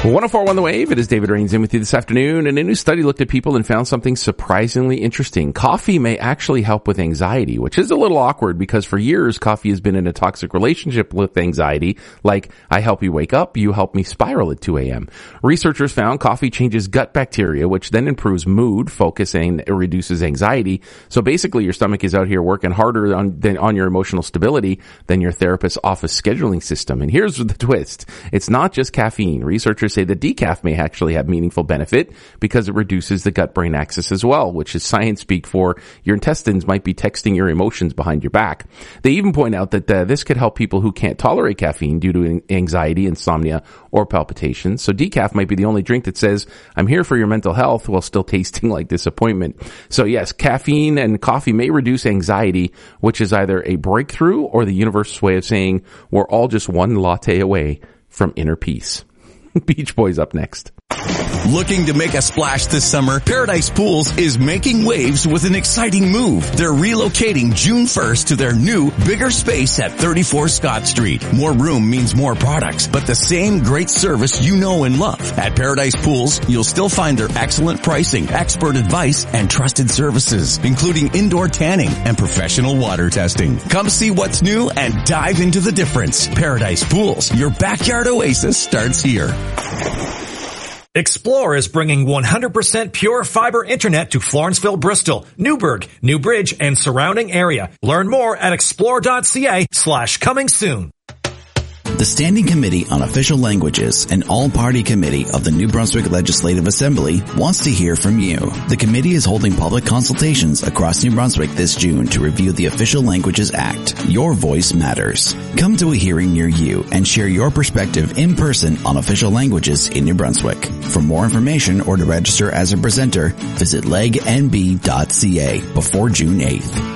104.1 The Wave. It is David Rains in with you this afternoon, and a new study looked at people and found something surprisingly interesting. Coffee may actually help with anxiety, which is a little awkward because for years coffee has been in a toxic relationship with anxiety, like I help you wake up, you help me spiral at 2 a.m. Researchers found coffee changes gut bacteria, which then improves mood, focus, and it reduces anxiety. So basically your stomach is out here working harder on your emotional stability than your therapist's office scheduling system. And here's the twist. It's not just caffeine. Researchers say that decaf may actually have meaningful benefit because it reduces the gut-brain axis as well, which is science speak for your intestines might be texting your emotions behind your back. They even point out that this could help people who can't tolerate caffeine due to anxiety, insomnia, or palpitations. So decaf might be the only drink that says, I'm here for your mental health while still tasting like disappointment. So yes, caffeine and coffee may reduce anxiety, which is either a breakthrough or the universe's way of saying we're all just one latte away from inner peace. Beach Boys up next. Looking to make a splash this summer? Paradise Pools is making waves with an exciting move. They're relocating June 1st to their new, bigger space at 34 Scott Street. More room means more products, but the same great service you know and love. At Paradise Pools, you'll still find their excellent pricing, expert advice, and trusted services, including indoor tanning and professional water testing. Come see what's new and dive into the difference. Paradise Pools, your backyard oasis starts here. Xplore is bringing 100% pure fiber internet to Florenceville, Bristol, Newburgh, New Bridge, and surrounding area. Learn more at xplore.ca/coming soon. The Standing Committee on Official Languages, an all-party committee of the New Brunswick Legislative Assembly, wants to hear from you. The committee is holding public consultations across New Brunswick this June to review the Official Languages Act. Your voice matters. Come to a hearing near you and share your perspective in person on official languages in New Brunswick. For more information or to register as a presenter, visit legnb.ca before June 8th.